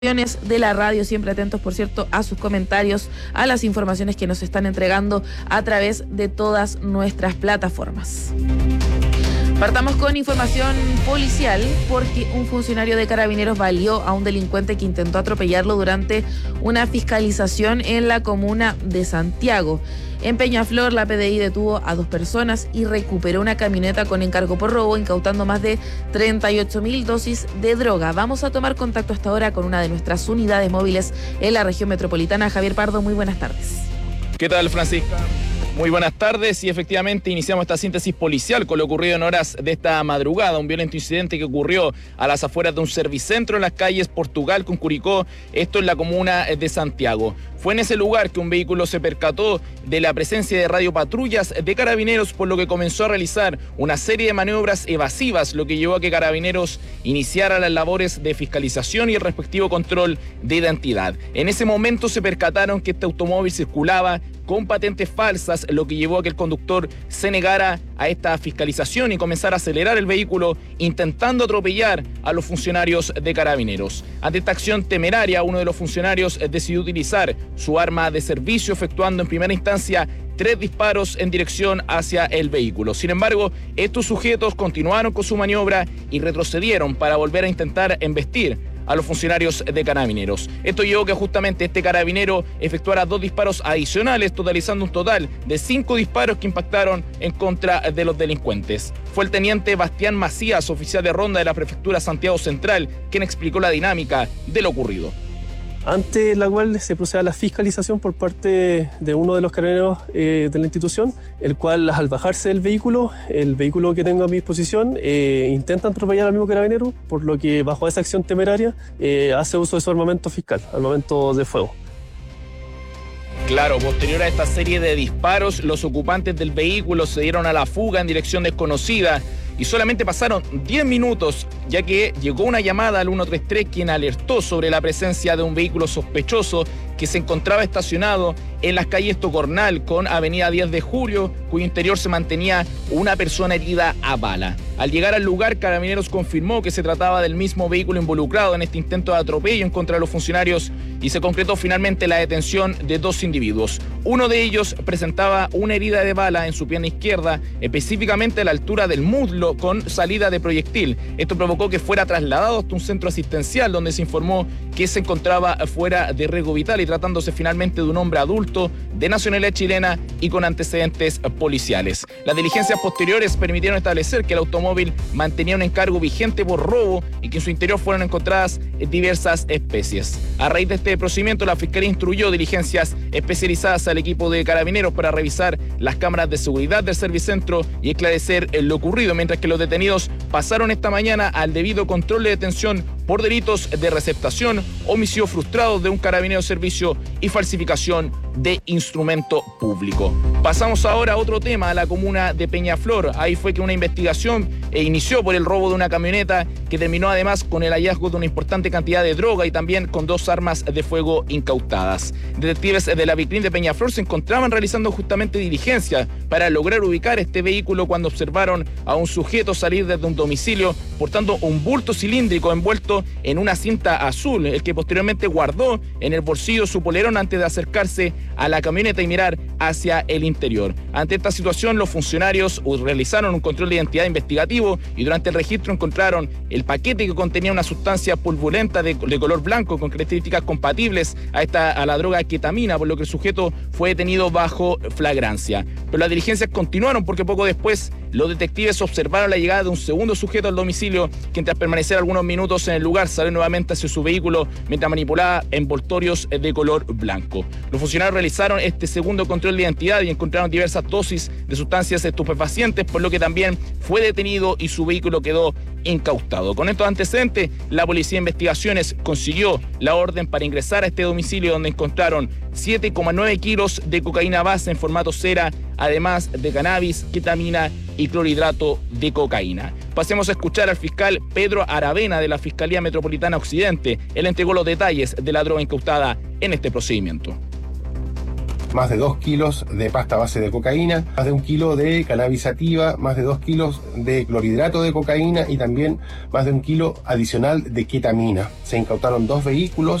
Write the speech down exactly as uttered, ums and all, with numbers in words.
de la radio, siempre atentos, por cierto, a sus comentarios, a las informaciones que nos están entregando a través de todas nuestras plataformas. Partamos con información policial porque un funcionario de Carabineros baleó a un delincuente que intentó atropellarlo durante una fiscalización en la comuna de Santiago. En Peñaflor, la P D I detuvo a dos personas y recuperó una camioneta con encargo por robo, incautando más de treinta y ocho mil dosis de droga. Vamos a tomar contacto hasta ahora con una de nuestras unidades móviles en la región metropolitana. Javier Pardo, muy buenas tardes. ¿Qué tal, Francisca? Muy buenas tardes y efectivamente iniciamos esta síntesis policial con lo ocurrido en horas de esta madrugada. Un violento incidente que ocurrió a las afueras de un servicentro en las calles Portugal con Curicó, esto en la comuna de Santiago. Fue en ese lugar que un vehículo se percató de la presencia de radiopatrullas de Carabineros, por lo que comenzó a realizar una serie de maniobras evasivas, lo que llevó a que Carabineros iniciara las labores de fiscalización y el respectivo control de identidad. En ese momento se percataron que este automóvil circulaba con patentes falsas, lo que llevó a que el conductor se negara a esta fiscalización y comenzara a acelerar el vehículo, intentando atropellar a los funcionarios de Carabineros. Ante esta acción temeraria, uno de los funcionarios decidió utilizar su arma de servicio, efectuando en primera instancia tres disparos en dirección hacia el vehículo. Sin embargo, estos sujetos continuaron con su maniobra y retrocedieron para volver a intentar embestir a los funcionarios de Carabineros. Esto llevó a que justamente este carabinero efectuara dos disparos adicionales, totalizando un total de cinco disparos que impactaron en contra de los delincuentes. Fue el teniente Bastián Macías, oficial de ronda de la prefectura Santiago Central, quien explicó la dinámica de lo ocurrido. Ante la cual se procede a la fiscalización por parte de uno de los carabineros eh, de la institución, el cual al bajarse del vehículo, el vehículo que tengo a mi disposición, eh, intenta atropellar al mismo carabinero, por lo que bajo esa acción temeraria eh, hace uso de su armamento fiscal, armamento de fuego. Claro, posterior a esta serie de disparos, los ocupantes del vehículo se dieron a la fuga en dirección desconocida y solamente pasaron diez minutos, ya que llegó una llamada al uno tres tres, quien alertó sobre la presencia de un vehículo sospechoso que se encontraba estacionado en las calles Tocornal con avenida diez de julio, cuyo interior se mantenía una persona herida a bala. Al llegar al lugar, Carabineros confirmó que se trataba del mismo vehículo involucrado en este intento de atropello en contra de los funcionarios y se concretó finalmente la detención de dos individuos. Uno de ellos presentaba una herida de bala en su pierna izquierda, específicamente a la altura del muslo, con salida de proyectil. Esto provocó que fuera trasladado hasta un centro asistencial donde se informó que se encontraba fuera de riesgo vital y tratándose finalmente de un hombre adulto de nacionalidad chilena y con antecedentes policiales. Las diligencias posteriores permitieron establecer que el automóvil mantenía un encargo vigente por robo y que en su interior fueron encontradas diversas especies. A raíz de este procedimiento, la Fiscalía instruyó diligencias especializadas al equipo de Carabineros para revisar las cámaras de seguridad del servicentro y esclarecer lo ocurrido, mientras que los detenidos pasaron esta mañana al debido control de detención por delitos de receptación, homicidio frustrado de un carabinero de servicio y falsificación de instrumento público. Pasamos ahora a otro tema, a la comuna de Peñaflor. Ahí fue que una investigación eh, inició por el robo de una camioneta que terminó además con el hallazgo de una importante cantidad de droga y también con dos armas de fuego incautadas. Detectives de la Vicrim de Peñaflor se encontraban realizando justamente diligencias para lograr ubicar este vehículo cuando observaron a un sujeto salir desde un domicilio portando un bulto cilíndrico envuelto en una cinta azul, el que posteriormente guardó en el bolsillo su polerón antes de acercarse a la camioneta y mirar hacia el interior. Ante esta situación, los funcionarios realizaron un control de identidad investigativo y durante el registro encontraron el paquete que contenía una sustancia purulenta de, de color blanco con características compatibles a, esta, a la droga ketamina, por lo que el sujeto fue detenido bajo flagrancia. Pero las diligencias continuaron porque poco después los detectives observaron la llegada de un segundo sujeto al domicilio, quien tras permanecer algunos minutos en el lugar salió nuevamente hacia su vehículo mientras manipulaba envoltorios de color blanco. Los funcionarios realizaron este segundo control de identidad y encontraron diversas dosis de sustancias estupefacientes, por lo que también fue detenido y su vehículo quedó incautado. Con estos antecedentes, la Policía de Investigaciones consiguió la orden para ingresar a este domicilio donde encontraron siete coma nueve kilos de cocaína base en formato cera, además de cannabis, ketamina y clorhidrato de cocaína. Pasemos a escuchar al fiscal Pedro Aravena de la Fiscalía Metropolitana Occidente. Él entregó los detalles de la droga incautada en este procedimiento. más de dos kilos de pasta a base de cocaína, más de un kilo de cannabis sativa, más de dos kilos de clorhidrato de cocaína y también más de un kilo adicional de ketamina. Se incautaron dos vehículos